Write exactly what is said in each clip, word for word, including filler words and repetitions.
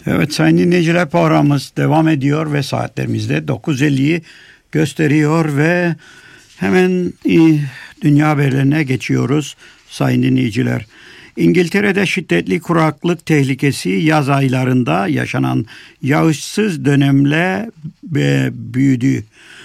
Evet sayın dinleyiciler, programımız devam ediyor ve saatlerimizde dokuz elliyi gösteriyor ve hemen dünya haberlerine geçiyoruz sayın dinleyiciler. İngiltere'de şiddetli kuraklık tehlikesi yaz aylarında yaşanan yağışsız dönemle büyüdü.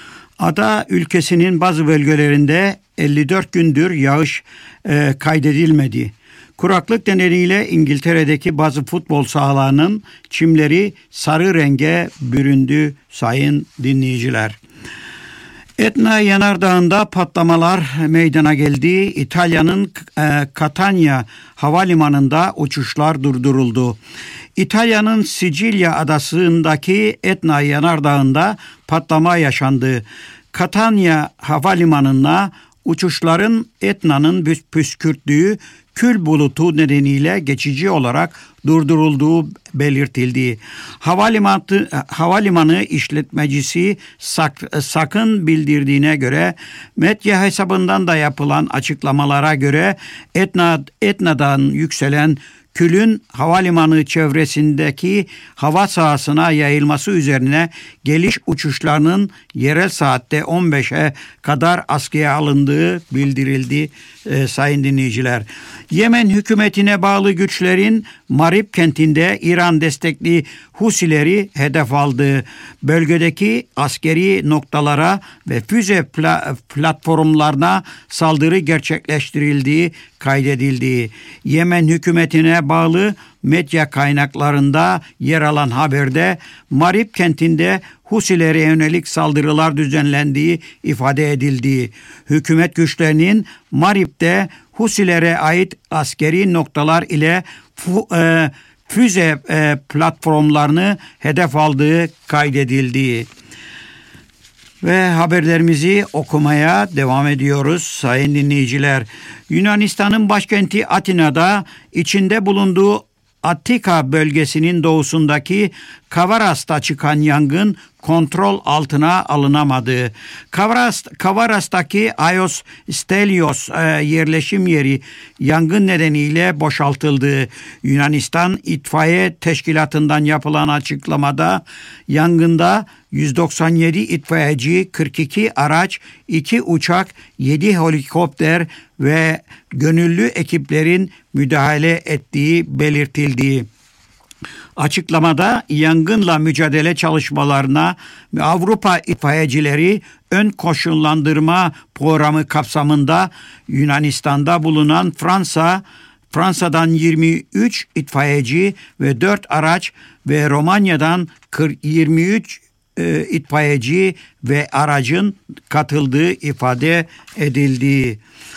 Ada ülkesinin bazı bölgelerinde elli dört gündür yağış e, kaydedilmedi. Kuraklık nedeniyle İngiltere'deki bazı futbol sahalarının çimleri sarı renge büründü sayın dinleyiciler. Etna Yanardağı'nda patlamalar meydana geldi. İtalya'nın e, Catania havalimanında uçuşlar durduruldu. İtalya'nın Sicilya adasındaki Etna Yanardağı'nda patlama yaşandı. Catania havalimanına uçuşların Etna'nın püskürttüğü kül bulutu nedeniyle geçici olarak durdurulduğu belirtildi. Havalimanı, havalimanı işletmecisi sak, sakın bildirdiğine göre medya hesabından da yapılan açıklamalara göre Etna, Etna'dan yükselen külün havalimanı çevresindeki hava sahasına yayılması üzerine geliş uçuşlarının yerel saatte on beşe kadar askıya alındığı bildirildi e, sayın dinleyiciler. Yemen hükümetine bağlı güçlerin Marib kentinde İran destekli Husileri hedef aldı. Bölgedeki askeri noktalara ve füze pla- platformlarına saldırı gerçekleştirildiği kaydedildi. Yemen hükümetine bağlı medya kaynaklarında yer alan haberde Marib kentinde Husilere yönelik saldırılar düzenlendiği ifade edildi. Hükümet güçlerinin Marib'de Husilere ait askeri noktalar ile fu, e, füze e, platformlarını hedef aldığı kaydedildi. Ve haberlerimizi okumaya devam ediyoruz sayın dinleyiciler. Yunanistan'ın başkenti Atina'da içinde bulunduğu Attika bölgesinin doğusundaki Kavaras'ta çıkan yangın kontrol altına alınamadı. Kavaras, Kavaras'taki Ayos Stelios e, yerleşim yeri yangın nedeniyle boşaltıldı. Yunanistan İtfaiye Teşkilatı'ndan yapılan açıklamada yangında yüz doksan yedi itfaiyeci, kırk iki araç, iki uçak, yedi helikopter ve gönüllü ekiplerin müdahale ettiği belirtildi. Açıklamada yangınla mücadele çalışmalarına Avrupa itfaiyecileri ön koşullandırma programı kapsamında Yunanistan'da bulunan Fransa, Fransa'dan yirmi üç itfaiyeci ve dört araç ve Romanya'dan yirmi üç e, itfaiyeci ve aracın katıldığı ifade edildi.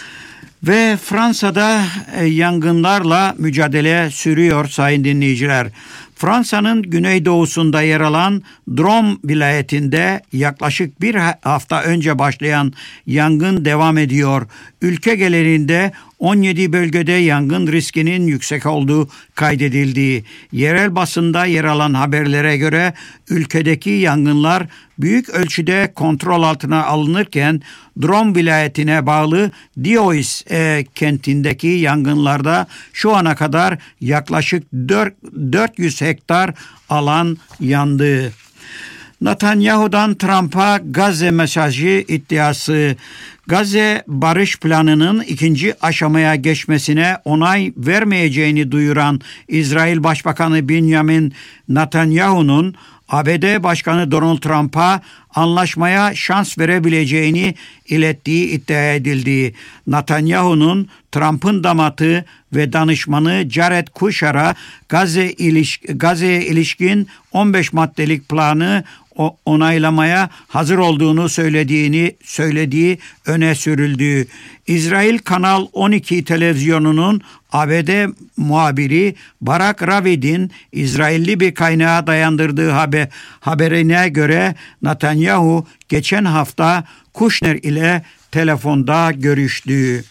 Ve Fransa'da e, yangınlarla mücadele sürüyor sayın dinleyiciler. Fransa'nın güneydoğusunda yer alan Drôme vilayetinde yaklaşık bir hafta önce başlayan yangın devam ediyor. Ülke genelinde on yedi bölgede yangın riskinin yüksek olduğu kaydedildi. Yerel basında yer alan haberlere göre ülkedeki yangınlar büyük ölçüde kontrol altına alınırken Drôme vilayetine bağlı Diois e, kentindeki yangınlarda şu ana kadar yaklaşık dört yüz hektar alan yandı. Netanyahu'dan Trump'a Gazze mesajı iddiası. Gazze barış planının ikinci aşamaya geçmesine onay vermeyeceğini duyuran İsrail Başbakanı Benjamin Netanyahu'nun A B D Başkanı Donald Trump'a anlaşmaya şans verebileceğini ilettiği iddia edildi. Netanyahu'nun Trump'ın damatı ve danışmanı Jared Kushner'a Gazze iliş, Gazze'ye ilişkin on beş maddelik planı onaylamaya hazır olduğunu söylediğini söylediği öne sürüldü. İsrail Kanal on iki televizyonunun A B D muhabiri Barak Ravid'in İsrailli bir kaynağa dayandırdığı haber, haberine göre Netanyahu geçen hafta Kushner ile telefonda görüştü.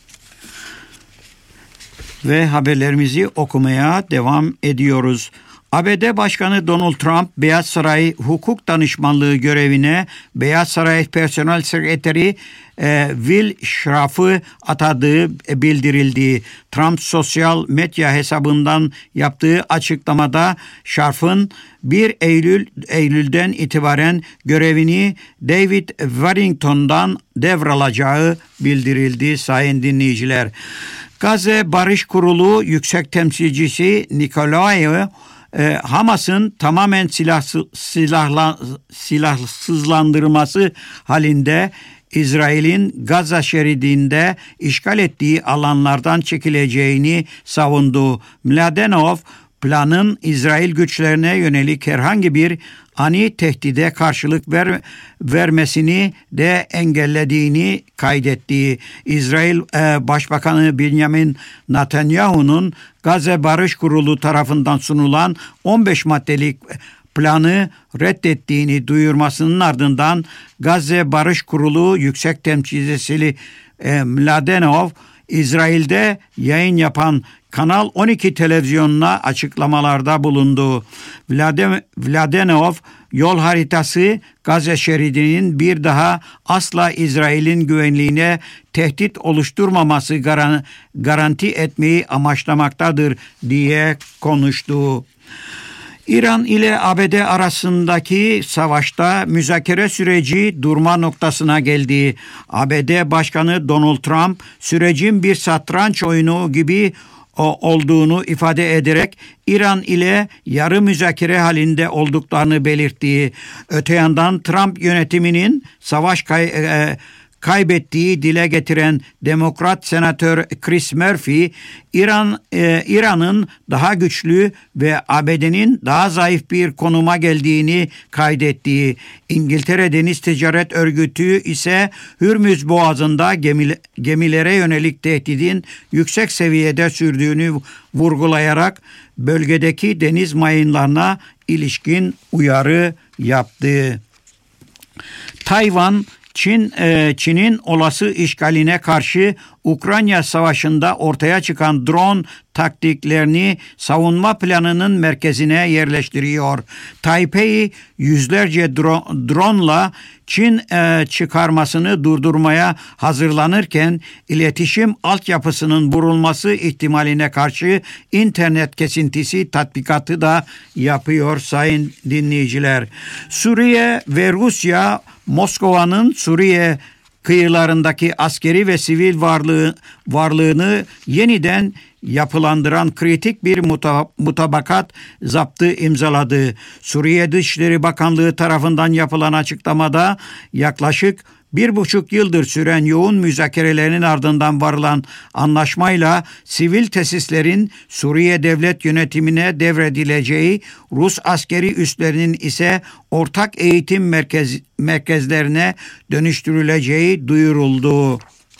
Ve haberlerimizi okumaya devam ediyoruz. A B D Başkanı Donald Trump, Beyaz Saray Hukuk Danışmanlığı görevine Beyaz Saray Personel Sekreteri e, Will Schraff'ı atadığı bildirildi. Trump sosyal medya hesabından yaptığı açıklamada Schraff'ın bir Eylül Eylül'den itibaren görevini David Warrington'dan devralacağı bildirildi sayın dinleyiciler. Gazze Barış Kurulu Yüksek Temsilcisi Nikolayev, E, Hamas'ın tamamen silahsız, silahla, silahsızlandırması halinde İsrail'in Gazze şeridinde işgal ettiği alanlardan çekileceğini savundu. Mladenov, planın İsrail güçlerine yönelik herhangi bir ani tehdide karşılık ver, vermesini de engellediğini kaydetti. İsrail e, Başbakanı Benjamin Netanyahu'nun Gazze Barış Kurulu tarafından sunulan on beş maddelik planı reddettiğini duyurmasının ardından Gazze Barış Kurulu Yüksek Temsilcisi e, Mladenov, İsrail'de yayın yapan Kanal on iki televizyonuna açıklamalarda bulundu. Mladenov, yol haritası Gazze şeridinin bir daha asla İsrail'in güvenliğine tehdit oluşturmaması garanti etmeyi amaçlamaktadır diye konuştu. İran ile A B D arasındaki savaşta müzakere süreci durma noktasına geldi. A B D Başkanı Donald Trump, sürecin bir satranç oyunu gibi olduğunu ifade ederek İran ile yarı müzakere halinde olduklarını belirtti. Öte yandan Trump yönetiminin savaş kay- e- kaybettiği dile getiren Demokrat Senatör Chris Murphy, İran e, İran'ın daha güçlü ve A B D'nin daha zayıf bir konuma geldiğini kaydetti. İngiltere Deniz Ticaret Örgütü ise Hürmüz Boğazı'nda gemil, gemilere yönelik tehdidin yüksek seviyede sürdüğünü vurgulayarak bölgedeki deniz mayınlarına ilişkin uyarı yaptı. Tayvan, Çin, Çin'in olası işgaline karşı Ukrayna Savaşı'nda ortaya çıkan drone taktiklerini savunma planının merkezine yerleştiriyor. Taipei yüzlerce drone'la Çin çıkarmasını durdurmaya hazırlanırken iletişim altyapısının vurulması ihtimaline karşı internet kesintisi tatbikatı da yapıyor sayın dinleyiciler. Suriye ve Rusya, Moskova'nın Suriye kıyılarındaki askeri ve sivil varlığı, varlığını yeniden yapılandıran kritik bir mutabakat zaptı imzaladı. Suriye Dışişleri Bakanlığı tarafından yapılan açıklamada yaklaşık bir buçuk yıldır süren yoğun müzakerelerin ardından varılan anlaşmayla sivil tesislerin Suriye devlet yönetimine devredileceği, Rus askeri üslerinin ise ortak eğitim merkez, merkezlerine dönüştürüleceği duyuruldu.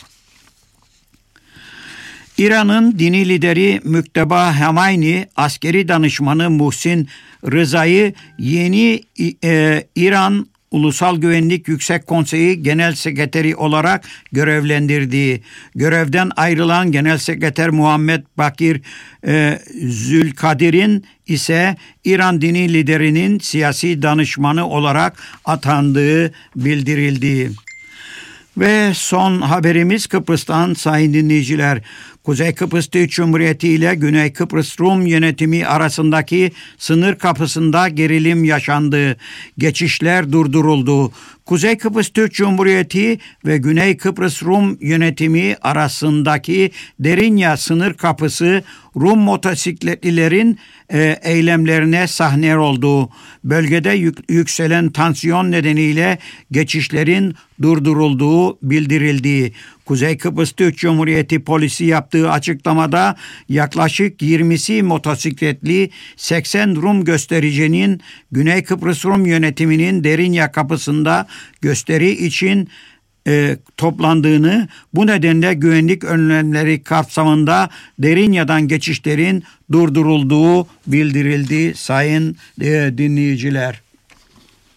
İran'ın dini lideri Mükteba Hamayni, askeri danışmanı Muhsin Rıza'yı yeni e, İran Ulusal Güvenlik Yüksek Konseyi Genel Sekreteri olarak görevlendirdiği, görevden ayrılan Genel Sekreter Muhammed Bakir e, Zülkadir'in ise İran dini liderinin siyasi danışmanı olarak atandığı bildirildi. Ve son haberimiz Kıbrıs'tan sayın dinleyiciler. Kuzey Kıbrıs Türk Cumhuriyeti ile Güney Kıbrıs Rum yönetimi arasındaki sınır kapısında gerilim yaşandı. Geçişler durduruldu. Kuzey Kıbrıs Türk Cumhuriyeti ve Güney Kıbrıs Rum yönetimi arasındaki Derinya sınır kapısı Rum motosikletlilerin e, eylemlerine sahne oldu. Bölgede yük, yükselen tansiyon nedeniyle geçişlerin durdurulduğu bildirildi. Kuzey Kıbrıs Türk Cumhuriyeti polisi yaptığı açıklamada yaklaşık yirmisi motosikletli seksen Rum göstericinin Güney Kıbrıs Rum yönetiminin Derinya kapısında gösteri için e, toplandığını, bu nedenle güvenlik önlemleri kapsamında Derinya'dan geçişlerin durdurulduğu bildirildi sayın e, dinleyiciler.